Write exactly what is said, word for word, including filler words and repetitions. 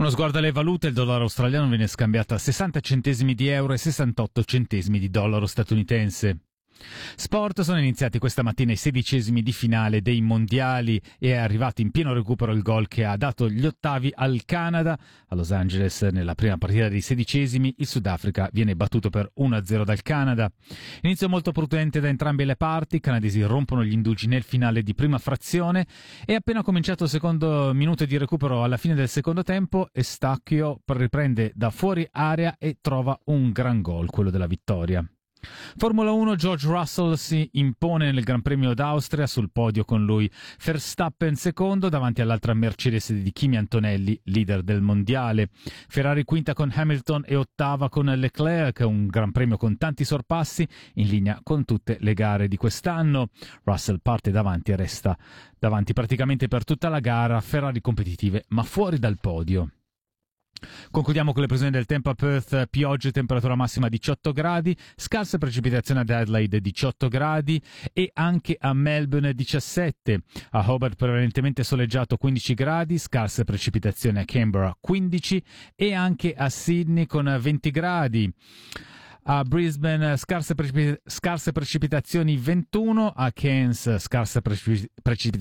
Uno sguardo alle valute: il dollaro australiano viene scambiato a sessanta centesimi di euro e sessantotto centesimi di dollaro statunitense. Sport: sono iniziati questa mattina i sedicesimi di finale dei mondiali e è arrivato in pieno recupero il gol che ha dato gli ottavi al Canada. A Los Angeles, nella prima partita dei sedicesimi, il Sudafrica viene battuto per uno a zero dal Canada. Inizio molto prudente da entrambe le parti, i canadesi rompono gli indugi nel finale di prima frazione e appena cominciato il secondo minuto di recupero alla fine del secondo tempo, Eustachio riprende da fuori area e trova un gran gol, quello della vittoria. Formula uno: George Russell si impone nel Gran Premio d'Austria, sul podio con lui Verstappen secondo davanti all'altra Mercedes di Kimi Antonelli, leader del mondiale. Ferrari quinta con Hamilton e ottava con Leclerc, un Gran Premio con tanti sorpassi in linea con tutte le gare di quest'anno. Russell parte davanti e resta davanti praticamente per tutta la gara, Ferrari competitive ma fuori dal podio. Concludiamo con le previsioni del tempo. A Perth pioggia, temperatura massima diciotto gradi, scarse precipitazioni ad Adelaide diciotto gradi e anche a Melbourne diciassette. A Hobart prevalentemente soleggiato quindici gradi, scarse precipitazioni a Canberra quindici e anche a Sydney con venti gradi. A Brisbane scarse, precip- scarse precipitazioni ventuno, a Cairns scarse precip- precipitazioni